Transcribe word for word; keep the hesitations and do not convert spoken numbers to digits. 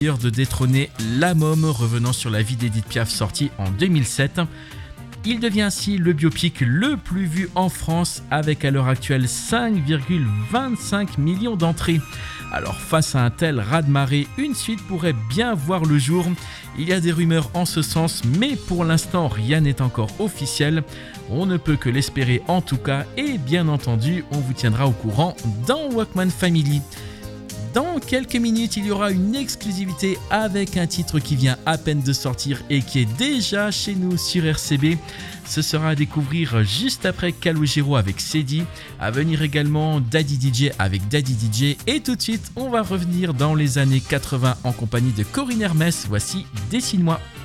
de détrôner La Môme, revenant sur la vie d'Edith Piaf sortie en deux mille sept. Il devient ainsi le biopic le plus vu en France avec à l'heure actuelle cinq virgule vingt-cinq millions d'entrées. Alors face à un tel raz-de-marée, une suite pourrait bien voir le jour. Il y a des rumeurs en ce sens, mais pour l'instant rien n'est encore officiel. On ne peut que l'espérer en tout cas, et bien entendu on vous tiendra au courant dans Walkman Family. Dans quelques minutes, il y aura une exclusivité avec un titre qui vient à peine de sortir et qui est déjà chez nous sur R C B. Ce sera à découvrir juste après Calogero avec Cedi. À venir également Daddy D J avec Daddy D J. Et tout de suite, on va revenir dans les années quatre-vingts en compagnie de Corinne Hermès. Voici Dessine-moi.